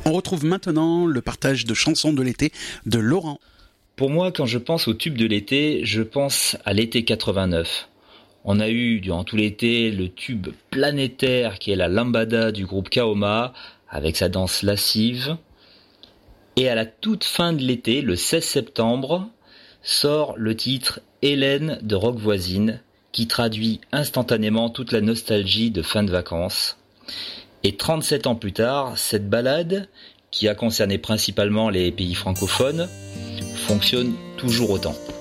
On retrouve maintenant le partage de chansons de l'été de Laurent. Pour moi, quand je pense au tube de l'été, je pense à l'été 89. On a eu durant tout l'été le tube planétaire qui est la lambada du groupe Kaoma avec sa danse lascive. Et à la toute fin de l'été, le 16 septembre, sort le titre Hélène de Rock Voisine qui traduit instantanément toute la nostalgie de fin de vacances. Et 37 ans plus tard, cette ballade, qui a concerné principalement les pays francophones, fonctionne toujours autant.